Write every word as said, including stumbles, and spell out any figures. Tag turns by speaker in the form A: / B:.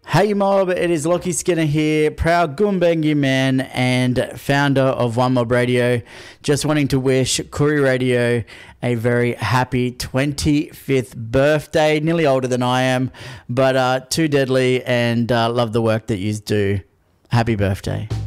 A: Hey mob, it is Lockie Skinner here, proud Goombengi man and founder of One Mob Radio. Just wanting to wish Koori Radio a very happy twenty-fifth birthday. Nearly older than I am, but uh, too deadly and uh, love the work that you do. Happy birthday.